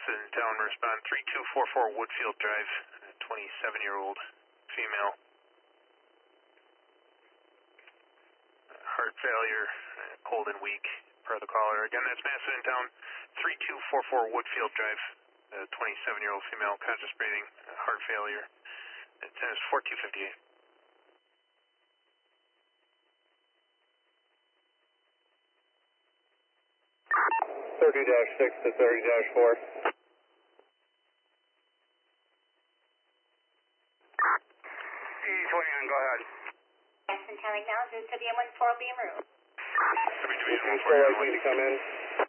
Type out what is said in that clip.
Massa in town, respond 3244 Woodfield Drive, 27-year-old female. Heart failure, cold and weak, per the caller. Again, that's Massa in town, 3244 Woodfield Drive, 27-year-old female, conscious breathing, heart failure. It's 4258. 30-6 to 30-4. E20 on, go ahead. Yes, and telling now, Zeus WM14 will be en route. Division Still likely to come in.